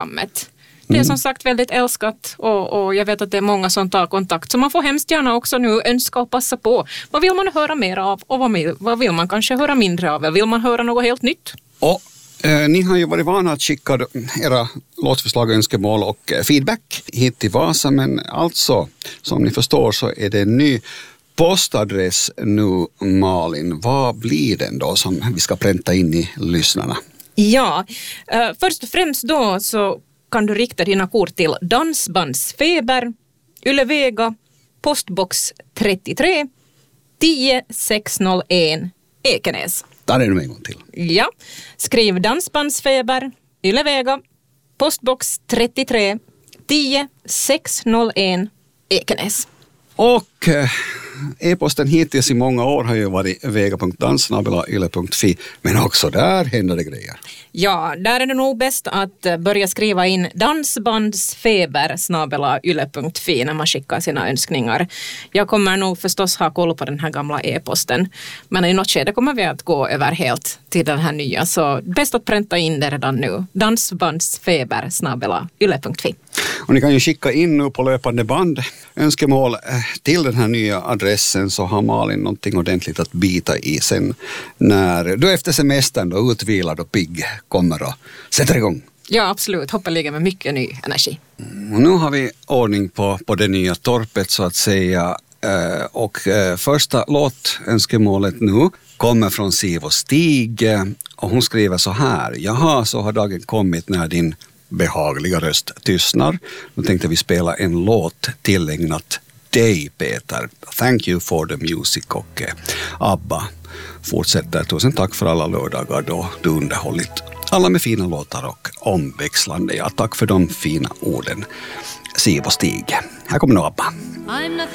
Det är som sagt väldigt älskat och jag vet att det är många som tar kontakt. Så man får hemskt gärna också nu önska och passa på. Vad vill man höra mer av och vad vill man kanske höra mindre av? Vill man höra något helt nytt? Och ni har ju varit vana att skicka era låtförslag, önskemål och feedback hit till Vasa. Men alltså, som ni förstår så är det en ny postadress nu, Malin. Vad blir den då som vi ska pränta in i lyssnarna? Ja, först och främst då så kan du rikta dina kort till Dansbandsfeber, Ylevega, postbox 33, 10601, Ekenäs. Där är det en gång till. Ja, skriv Dansbandsfeber, Ylevega, postbox 33, 10601, Ekenäs. Och e-posten hittills i många år har ju varit vega.dans@yle.fi, men också där händer det grejer. Ja, där är det nog bäst att börja skriva in dansbandsfeber@yle.fi när man skickar sina önskningar. Jag kommer nog förstås ha koll på den här gamla e-posten, men i något skede kommer vi att gå över helt till den här nya, så bäst att pränta in det redan nu. Dansbandsfeber@yle.fi. Och ni kan ju skicka in nu på löpande band önskemål till den här nya adressen, så har Malin någonting ordentligt att bita i sen när du efter semestern då utvilad och pigg kommer och sätter igång. Ja, absolut. Hoppeligen med mycket ny energi. Och nu har vi ordning på det nya torpet så att säga. Och första låtönskemålet nu kommer från Siv och Stig. Och hon skriver så här: jaha, så har dagen kommit när din behagliga röst tystnar. Nu tänkte vi spela en låt tillägnat dig, Peter. Thank you for the music. Och Abba fortsätter: tusen tack för alla lördagar då du underhållit alla med fina låtar och omväxlande. Ja, tack för de fina orden, Siv och Stig. Här kommer nu Abba.